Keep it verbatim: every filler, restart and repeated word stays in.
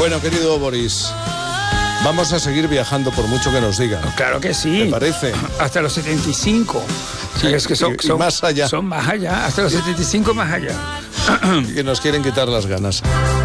Bueno, querido Boris, vamos a seguir viajando por mucho que nos digan. Claro que sí. ¿Te parece? Hasta los setenta y cinco. Sí, es que son, y, y son más allá. Son más allá, hasta los setenta y cinco más allá. Que nos quieren quitar las ganas.